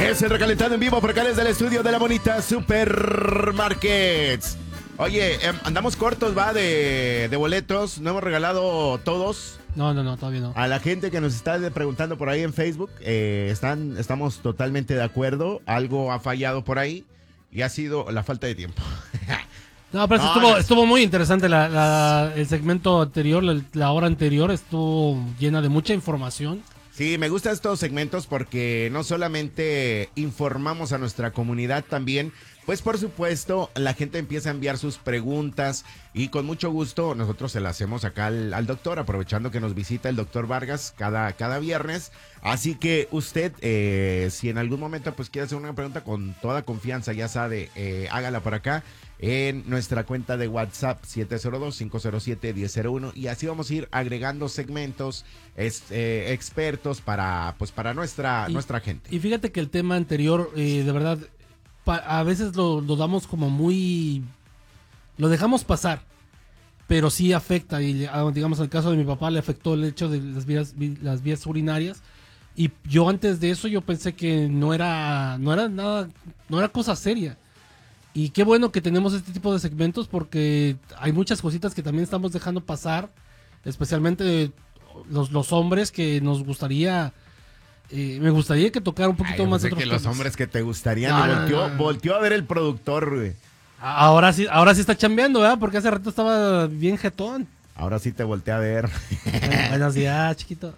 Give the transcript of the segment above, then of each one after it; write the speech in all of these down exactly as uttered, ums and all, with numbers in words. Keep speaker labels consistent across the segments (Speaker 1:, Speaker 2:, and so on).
Speaker 1: Es el recalentado en vivo por acá desde el estudio de la bonita Supermarkets. Oye, eh, andamos cortos, va, de, de boletos. No hemos regalado todos.
Speaker 2: No, no, no, todavía no.
Speaker 1: A la gente que nos está preguntando por ahí en Facebook, eh, están, estamos totalmente de acuerdo. Algo ha fallado por ahí y ha sido la falta de tiempo.
Speaker 2: No, pero
Speaker 1: No,
Speaker 2: estuvo,
Speaker 1: no.
Speaker 2: estuvo muy interesante la, la- el segmento anterior, la, la hora anterior estuvo llena de mucha información.
Speaker 1: Sí, me gustan estos segmentos porque no solamente informamos a nuestra comunidad también, pues por supuesto la gente empieza a enviar sus preguntas y con mucho gusto nosotros se las hacemos acá al, al doctor, aprovechando que nos visita el doctor Vargas cada, cada viernes. Así que usted, eh, si en algún momento pues quiere hacer una pregunta con toda confianza, ya sabe, eh, hágala por acá en nuestra cuenta de WhatsApp siete cero dos, cinco cero siete, uno cero cero uno y así vamos a ir agregando segmentos es, eh, expertos para pues para nuestra
Speaker 2: Y-
Speaker 1: nuestra gente.
Speaker 2: Y fíjate que el tema anterior, eh, de verdad, pa- a veces lo, lo damos como muy... Lo dejamos pasar, pero sí afecta. Y ah, digamos, en el caso de mi papá le afectó el hecho de las vías, vi- las vías urinarias. Y yo antes de eso yo pensé que no era, no era nada, no era cosa seria. Y qué bueno que tenemos este tipo de segmentos porque hay muchas cositas que también estamos dejando pasar, especialmente los, los hombres que nos gustaría, eh, me gustaría que tocara un poquito
Speaker 1: Ay, yo
Speaker 2: más de
Speaker 1: pensé
Speaker 2: otros
Speaker 1: que los
Speaker 2: temas.
Speaker 1: hombres que te gustarían
Speaker 2: No,
Speaker 1: y
Speaker 2: no,
Speaker 1: volteó,
Speaker 2: no, no.
Speaker 1: volteó a ver el productor, güey.
Speaker 2: Ahora sí, ahora sí está chambeando, ¿verdad? Porque hace rato estaba bien jetón.
Speaker 1: Ahora sí te volteé a ver.
Speaker 2: Eh, Buenos días, chiquito.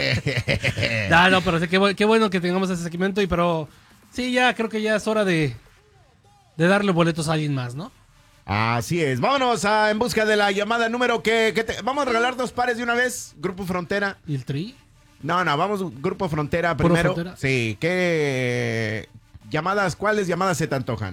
Speaker 2: No, no, pero sí, qué, bu- qué bueno que tengamos ese segmento, y pero sí, ya creo que ya es hora de, de darle boletos a alguien más, ¿no?
Speaker 1: Así es. Vámonos a en busca de la llamada número que, que te- vamos a regalar dos pares de una vez. Grupo Frontera.
Speaker 2: ¿Y el tri?
Speaker 1: No, no, vamos Grupo Frontera
Speaker 2: ¿Puro
Speaker 1: primero.
Speaker 2: Frontera?
Speaker 1: Sí, ¿qué llamadas, cuáles llamadas se te antojan?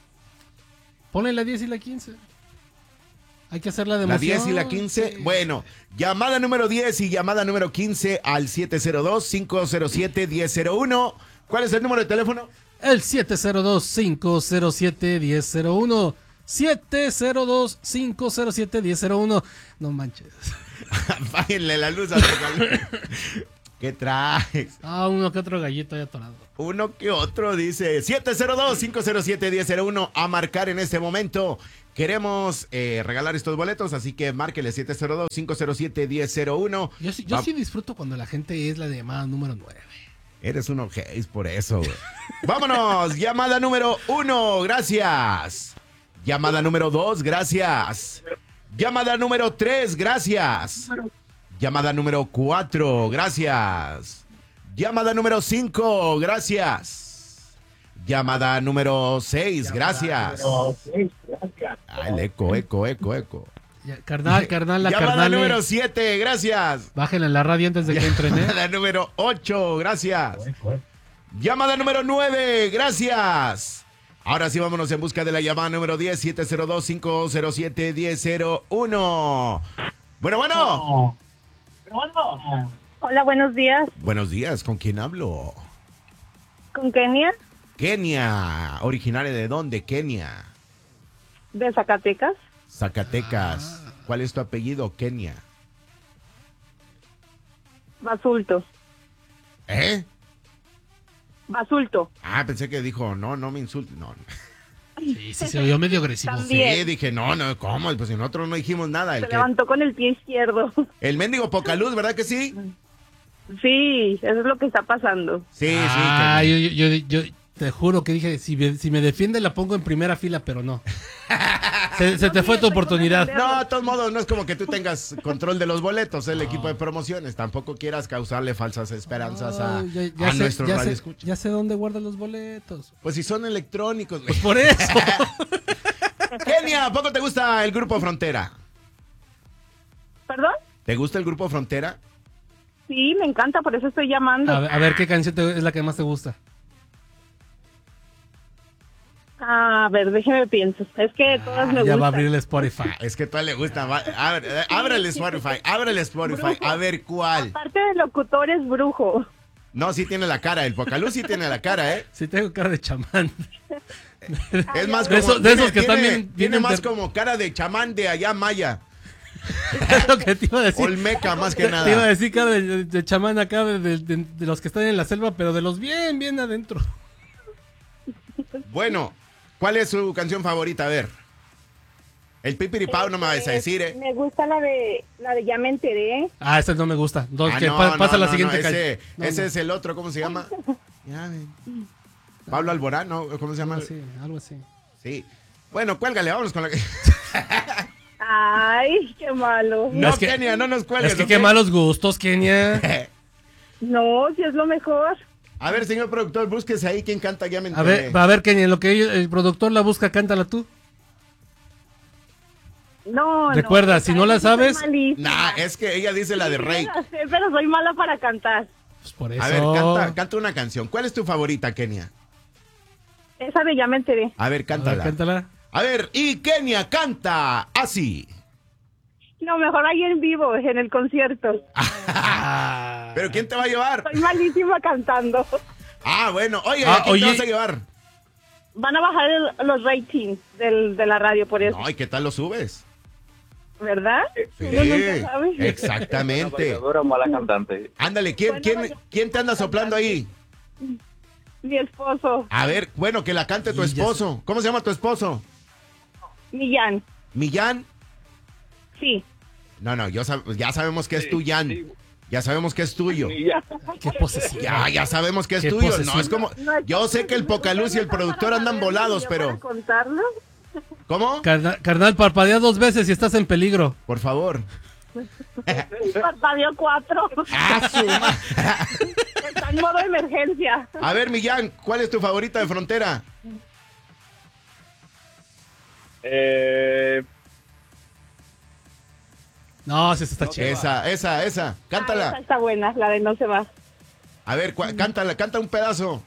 Speaker 2: Ponle la diez y la quince. Hay que hacerla de
Speaker 1: La
Speaker 2: emoción.
Speaker 1: diez y la quince.
Speaker 2: Sí.
Speaker 1: Bueno, llamada número diez y llamada número quince al siete cero dos, cinco cero siete, uno cero cero uno. ¿Cuál es el número de teléfono?
Speaker 2: El siete cero dos, cinco cero siete, uno cero cero uno. siete cero dos, cinco cero siete, uno cero cero uno. No manches.
Speaker 1: Apáguenle la luz al local. ¿Qué traes?
Speaker 2: Ah, uno que otro gallito ahí atorado.
Speaker 1: Uno que otro dice siete cero dos, cinco cero siete, uno cero uno a marcar en este momento. Queremos eh, regalar estos boletos, así que márquele siete cero dos, cinco cero siete, uno cero uno.
Speaker 2: Yo, sí- yo
Speaker 1: Va-
Speaker 2: sí disfruto cuando la gente es la de llamada número nueve.
Speaker 1: Eres un ojéis por eso, güey. Vámonos, llamada número uno, gracias. Llamada número dos, gracias. Llamada número tres, gracias. Llamada número cuatro, gracias. Llamada número cinco, gracias. Llamada número seis, gracias. Ah, el eco, eco, eco, eco.
Speaker 2: Ya, carnal, carnal, la
Speaker 1: Llamada
Speaker 2: carnal.
Speaker 1: número siete, gracias.
Speaker 2: Bájenle la radio antes de que entren, ¿eh?
Speaker 1: Llamada número ocho, gracias. Llamada número nueve, gracias. Ahora sí, vámonos en busca de la llamada número diez, siete cero dos, cinco cero siete, uno cero uno. Bueno, bueno.
Speaker 3: Hola, buenos días.
Speaker 1: Buenos días, ¿con quién hablo?
Speaker 3: ¿Con Kenia?
Speaker 1: Kenia. ¿Originaria de dónde? Kenia.
Speaker 3: De Zacatecas.
Speaker 1: Zacatecas. ¿Cuál es tu apellido, Kenia?
Speaker 3: Basulto.
Speaker 1: ¿Eh?
Speaker 3: Basulto.
Speaker 1: Ah, pensé que dijo, no, no me insultes. No.
Speaker 2: Sí, sí, se oyó medio agresivo.
Speaker 3: También.
Speaker 1: Sí, dije, no, no, ¿cómo? Pues si nosotros no dijimos nada. El,
Speaker 3: Se
Speaker 1: que,
Speaker 3: levantó con el pie izquierdo.
Speaker 1: el mendigo Pocaluz, ¿verdad que sí?
Speaker 3: Sí, eso es lo que está pasando.
Speaker 1: Sí,
Speaker 2: Ah,
Speaker 1: sí.
Speaker 2: yo,
Speaker 1: que-
Speaker 2: yo, yo, yo te juro que dije, si me, si me defiende la pongo en primera fila, pero no. Se, se te fue tu oportunidad.
Speaker 1: No, de todos modos, no es como que tú tengas control de los boletos, el equipo de promociones. Tampoco quieras causarle falsas esperanzas a,
Speaker 2: Ay, ya, ya
Speaker 1: a
Speaker 2: sé,
Speaker 1: nuestro
Speaker 2: ya,
Speaker 1: radio
Speaker 2: sé,
Speaker 1: escucha.
Speaker 2: ya sé dónde guardan los boletos.
Speaker 1: Pues si son electrónicos, güey.
Speaker 2: Por eso.
Speaker 1: Kenia, ¿a poco te gusta el Grupo Frontera?
Speaker 3: ¿Perdón?
Speaker 1: ¿Te gusta el Grupo Frontera?
Speaker 3: Sí, me encanta, por eso estoy llamando.
Speaker 2: A ver, a ver, ¿qué canción te- es la que más te gusta?
Speaker 3: A ver, déjeme pienso. Es que todas me
Speaker 2: Ah, ya
Speaker 3: gustan.
Speaker 2: va a abrir el Spotify.
Speaker 1: Ah, es que a todas le gusta. va- Abre, eh, abre el Spotify, abre el Spotify, a ver cuál.
Speaker 3: Aparte de locutor es brujo.
Speaker 1: No, sí tiene la cara, el Pocaluz sí tiene la cara, ¿eh?
Speaker 2: Sí tengo cara de chamán.
Speaker 1: Es más
Speaker 2: De
Speaker 1: como...
Speaker 2: esos- de esos que
Speaker 1: tiene-
Speaker 2: también
Speaker 1: Tiene
Speaker 2: vienen
Speaker 1: más
Speaker 2: de-
Speaker 1: como cara de chamán de allá maya.
Speaker 2: Es lo que te iba a decir.
Speaker 1: Olmeca, más que
Speaker 2: Te- Te iba a
Speaker 1: nada.
Speaker 2: decir cara de, de chamán acá, de, de- de- de los que están en la selva, pero de los bien, bien adentro.
Speaker 1: Bueno, ¿cuál es su canción favorita? A ver. El pipiripao no me vas a decir, ¿eh?
Speaker 3: Me gusta la de la de Ya me enteré.
Speaker 2: Ah, esta no me gusta. Dos,
Speaker 1: Ah,
Speaker 2: que
Speaker 1: no,
Speaker 2: pa-
Speaker 1: no,
Speaker 2: pasa la
Speaker 1: no,
Speaker 2: siguiente
Speaker 1: no,
Speaker 2: calle.
Speaker 1: Ese,
Speaker 2: No,
Speaker 1: ese
Speaker 2: no.
Speaker 1: es el otro, ¿cómo se llama? Ya ven. Pablo Alborán, ¿no? ¿Cómo se llama?
Speaker 2: Algo así, algo así.
Speaker 1: Sí. Bueno, cuélgale, vámonos con la que...
Speaker 3: Ay, qué malo.
Speaker 1: No,
Speaker 2: Es que-
Speaker 1: Kenia, no nos cuelgues.
Speaker 2: Es que
Speaker 1: ¿ok?
Speaker 2: qué malos gustos, Kenia.
Speaker 3: No, si es lo mejor.
Speaker 1: A ver, señor productor, búsquese ahí quién canta, ya me
Speaker 2: A
Speaker 1: enteré.
Speaker 2: ver, a ver, Kenia, en lo que ellos- el productor la busca, cántala tú.
Speaker 3: No,
Speaker 2: Recuerda,
Speaker 3: no,
Speaker 2: si no la
Speaker 3: esa soy
Speaker 2: sabes-
Speaker 3: malísima.
Speaker 1: Nah, es que ella dice la de
Speaker 3: Sí,
Speaker 1: Rey.
Speaker 3: la sé, pero soy mala para cantar.
Speaker 2: Pues por eso.
Speaker 1: A ver, canta, canta una canción. ¿Cuál es tu favorita, Kenia?
Speaker 3: Esa de Ya me enteré.
Speaker 1: A ver,
Speaker 2: A ver,
Speaker 1: cántala.
Speaker 2: cántala.
Speaker 1: A ver, y Kenia canta así.
Speaker 3: No, mejor ahí en vivo, en el concierto.
Speaker 2: Ah.
Speaker 1: ¿Pero quién te va a llevar?
Speaker 3: Soy malísima cantando.
Speaker 1: Ah, bueno. Oye,
Speaker 2: Ah,
Speaker 1: ¿a quién
Speaker 2: oye.
Speaker 1: te vas a llevar?
Speaker 3: Van a bajar el- los ratings del, de la radio por eso,
Speaker 1: No, ¿y qué tal lo subes?
Speaker 3: ¿verdad?
Speaker 1: Sí,
Speaker 3: Uno nunca sabe.
Speaker 1: exactamente.
Speaker 4: Bailadora o mala cantante.
Speaker 1: Ándale, ¿quién,
Speaker 3: Bueno,
Speaker 1: quién,
Speaker 3: vaya.
Speaker 1: quién te anda soplando ahí?
Speaker 3: Mi esposo,
Speaker 1: A ver, bueno, que la cante tu
Speaker 2: Y ya
Speaker 1: esposo. ¿Cómo se llama tu esposo?
Speaker 3: Millán.
Speaker 1: ¿Millán?
Speaker 3: Sí.
Speaker 1: No, no, yo sab- ya sabemos que es tu Jan.
Speaker 4: sí.
Speaker 1: Ya sabemos que es tuyo.
Speaker 4: Y ya.
Speaker 2: Qué posesivo.
Speaker 1: Ya, ya sabemos que es
Speaker 2: Qué
Speaker 1: tuyo.
Speaker 2: posesivo.
Speaker 1: No, es como.
Speaker 3: No, es
Speaker 1: Yo
Speaker 3: que
Speaker 1: sé que el
Speaker 3: no
Speaker 1: Pocaluz y el
Speaker 3: para
Speaker 1: productor andan
Speaker 3: saberlo,
Speaker 1: volados,
Speaker 3: yo
Speaker 1: pero.
Speaker 3: Para contarlo.
Speaker 1: ¿Cómo?
Speaker 2: Carna- carnal, parpadea dos veces y estás en peligro.
Speaker 1: Por favor.
Speaker 3: Parpadeo cuatro.
Speaker 1: Ah, su ma-
Speaker 3: Está en modo emergencia.
Speaker 1: A ver, Millán, ¿cuál es tu favorita de frontera?
Speaker 4: Eh,
Speaker 2: No, si esta está chida.
Speaker 1: Esa, esa, esa.
Speaker 3: Ah, esa
Speaker 1: Cántala.
Speaker 3: está buena, la de No se va.
Speaker 1: A ver, cua- cántala, canta un pedazo.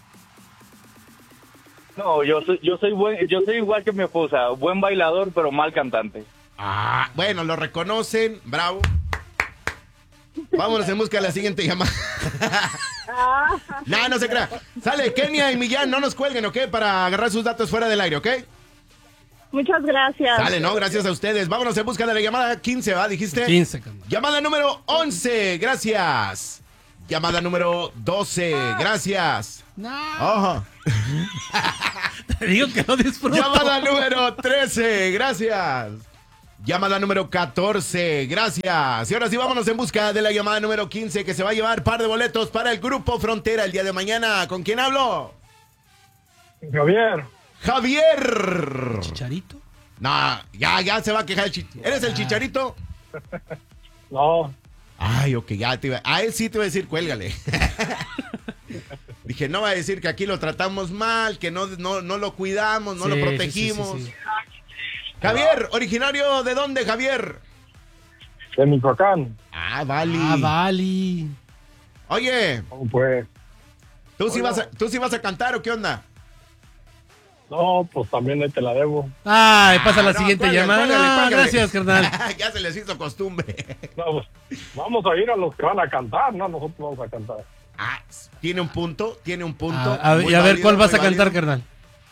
Speaker 4: no, yo soy, yo soy buen, yo soy igual que mi esposa, buen bailador pero mal cantante.
Speaker 1: Ah, bueno, lo reconocen. Bravo. Vámonos en busca de la siguiente llamada.
Speaker 3: Ah,
Speaker 1: No, no se crea. Sale, Kenia y Millán, no nos cuelguen, ¿ok? Para agarrar sus datos fuera del aire, ¿ok?
Speaker 3: muchas gracias.
Speaker 1: Sale, no, gracias a ustedes. Vámonos en busca de la llamada quince, ¿va? ¿Dijiste?
Speaker 2: quince, carnal.
Speaker 1: Llamada número once, gracias. Llamada número doce, gracias.
Speaker 2: No.
Speaker 1: Ojo.
Speaker 2: Te digo que no disfruto.
Speaker 1: Llamada número trece, gracias. Llamada número catorce, gracias. Y ahora sí, vámonos en busca de la llamada número quince, que se va a llevar par de boletos para el Grupo Frontera el día de mañana. ¿Con quién hablo?
Speaker 5: Javier,
Speaker 1: Javier.
Speaker 2: ¿Chicharito?
Speaker 1: No, ya, ya se va a quejar el Chicharito. ¿Eres el Chicharito?
Speaker 5: no,
Speaker 1: Ay, ok, ya te iba. A él sí te iba a decir, cuélgale. Dije, no va a decir que aquí lo tratamos mal, que no, no, no lo cuidamos, no
Speaker 2: Sí,
Speaker 1: lo
Speaker 2: sí,
Speaker 1: protegimos.
Speaker 2: sí, sí, sí.
Speaker 1: Javier, originario de dónde, Javier?
Speaker 5: de Michoacán.
Speaker 1: Ah, vale.
Speaker 2: Ah, Vali.
Speaker 1: Oye,
Speaker 5: Oh, pues,
Speaker 1: ¿tú sí,
Speaker 5: Hola.
Speaker 1: vas a, ¿tú sí vas a cantar o qué onda?
Speaker 5: no, pues también ahí te la debo.
Speaker 2: Ay, pasa la
Speaker 1: Ah, no,
Speaker 2: siguiente
Speaker 1: cuélgale,
Speaker 2: llamada.
Speaker 1: cuélgale,
Speaker 2: Ah,
Speaker 1: cuélgale.
Speaker 2: gracias, carnal.
Speaker 1: Ya se les hizo costumbre.
Speaker 5: No, pues, vamos a ir a los que van a cantar, no, nosotros vamos a cantar.
Speaker 1: Ah, tiene un punto, tiene un punto.
Speaker 2: Ah, a ver,
Speaker 1: muy
Speaker 2: y a ver,
Speaker 1: válido,
Speaker 2: ¿cuál vas a
Speaker 1: muy
Speaker 2: cantar,
Speaker 1: válido.
Speaker 2: carnal?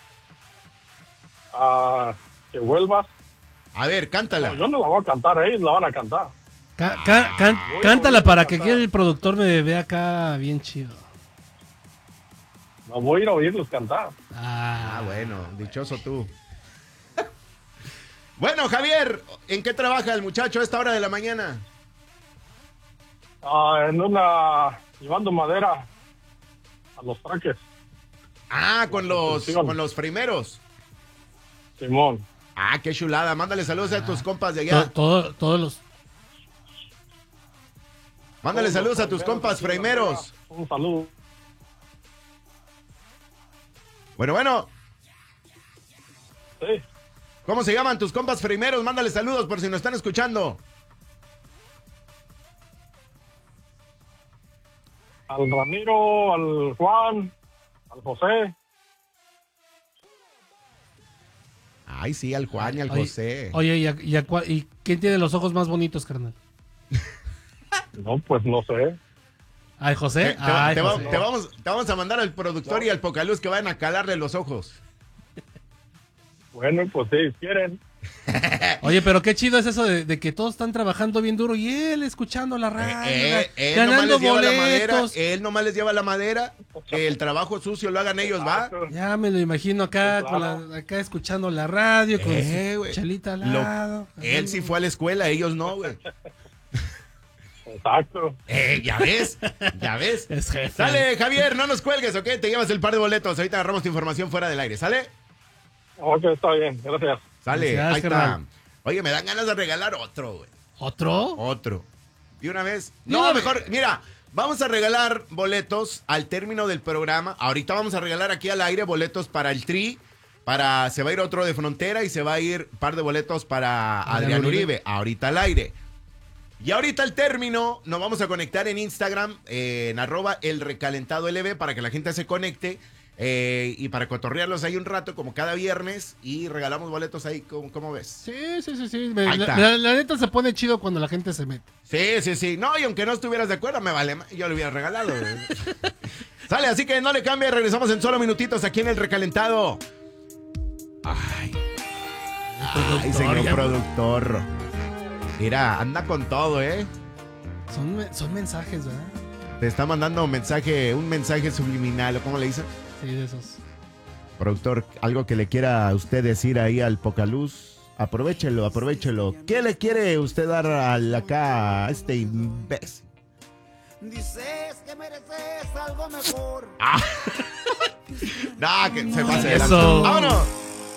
Speaker 5: Ah, que vuelvas.
Speaker 1: A ver, cántala.
Speaker 5: No, yo no la voy a cantar, ellos la van a cantar.
Speaker 2: Ca- ca- can-
Speaker 5: voy a
Speaker 2: cántala
Speaker 5: volver a
Speaker 2: para que
Speaker 5: cantar.
Speaker 2: aquí el productor me vea acá bien chido.
Speaker 5: No voy a ir a oírlos cantar.
Speaker 1: Ah,
Speaker 2: Ah,
Speaker 1: bueno, dichoso tú. Bueno, Javier, ¿en qué trabaja el muchacho a esta hora de la mañana?
Speaker 5: Ah, en una, llevando madera a los traques,
Speaker 1: Ah, con los,
Speaker 5: construcción.
Speaker 1: con los primeros.
Speaker 5: Simón.
Speaker 1: Ah, qué chulada. Mándale saludos a tus compas de
Speaker 2: to-
Speaker 1: allá.
Speaker 2: todo- todos los.
Speaker 1: Mándale
Speaker 5: Todos
Speaker 1: saludos
Speaker 5: los
Speaker 1: a tus
Speaker 5: primeros
Speaker 1: compas
Speaker 5: aquí en la
Speaker 1: primeros.
Speaker 5: madera. Un saludo.
Speaker 1: Bueno, bueno,
Speaker 5: Sí,
Speaker 1: ¿cómo se llaman tus compas primeros? Mándale saludos por si nos están escuchando.
Speaker 5: al Ramiro, al Juan, al José.
Speaker 1: Ay, sí, al Juan y al
Speaker 2: Oye,
Speaker 1: José.
Speaker 2: Oye, ¿y, a- y a cua- ¿y quién tiene los ojos más bonitos, carnal?
Speaker 5: No, pues no sé.
Speaker 2: Ay,
Speaker 1: Te,
Speaker 2: José.
Speaker 1: te-
Speaker 2: Ay,
Speaker 1: te va-
Speaker 2: José.
Speaker 1: te vamos, te vamos a mandar al productor y al Pocaluz que vayan a calarle los ojos.
Speaker 5: Bueno, pues sí, quieren.
Speaker 2: Oye, pero qué chido es eso de, de que todos están trabajando bien duro y él escuchando la radio,
Speaker 1: Eh, eh, él nomás
Speaker 2: ganando
Speaker 1: les lleva la madera,
Speaker 2: boletos.
Speaker 1: él nomás les lleva la madera, que el trabajo sucio lo hagan ellos, ¿va?
Speaker 2: Ya me lo imagino acá,
Speaker 5: Claro.
Speaker 2: con la- acá escuchando la radio, con
Speaker 1: Eh,
Speaker 2: su
Speaker 1: güey.
Speaker 2: chelita al
Speaker 1: Lo-
Speaker 2: lado.
Speaker 1: Él sí fue a la escuela, ellos no, güey.
Speaker 5: Exacto.
Speaker 1: Eh, ya ves, ya ves.
Speaker 2: Es jefe.
Speaker 1: Sale, Javier, no nos cuelgues, ¿ok? Te llevas el par de boletos. Ahorita agarramos tu información fuera del aire, ¿sale?
Speaker 5: Ok, está bien, gracias.
Speaker 1: Sale,
Speaker 2: Gracias,
Speaker 1: ahí está.
Speaker 2: carnal.
Speaker 1: Oye, me dan ganas de regalar otro, güey.
Speaker 2: ¿Otro?
Speaker 1: Otro. ¿De una vez?
Speaker 2: De
Speaker 1: No,
Speaker 2: una
Speaker 1: mejor, mira, vamos a regalar boletos al término del programa. Ahorita vamos a regalar aquí al aire boletos para el Tri, para, se va a ir otro de Frontera y se va a ir un par de boletos para
Speaker 2: Adrián
Speaker 1: Adrián Uribe.
Speaker 2: Uribe.
Speaker 1: Ahorita al aire. Y ahorita al término nos vamos a conectar en Instagram, eh, en arroba el recalentado L B, para que la gente se conecte eh, y para cotorrearlos ahí un rato, como cada viernes, y regalamos boletos ahí, ¿cómo, cómo ves?
Speaker 2: Sí, sí, sí, sí. Me-
Speaker 1: Ahí
Speaker 2: la,
Speaker 1: está.
Speaker 2: la- la neta se pone chido cuando la gente se mete.
Speaker 1: Sí, sí, sí. No, y aunque no estuvieras de acuerdo, me vale más. Yo lo hubiera regalado. güey. Sale, así que no le cambie. Regresamos en solo minutitos aquí en el recalentado. Ay. Ay, señor
Speaker 2: ya-
Speaker 1: productor. Mira, anda con todo, ¿eh?
Speaker 2: Son, me- son mensajes, ¿verdad?
Speaker 1: Te está mandando un mensaje, un mensaje subliminal, ¿o cómo le dicen?
Speaker 2: Sí, de esos.
Speaker 1: Productor, algo que le quiera usted decir ahí al Pocaluz. Aprovechelo, aprovechelo. ¿Qué le quiere usted dar al acá a este imbécil?
Speaker 6: Dices que mereces algo mejor.
Speaker 1: No, que se pase de
Speaker 2: Eso.
Speaker 1: lanza. ¡Vámonos!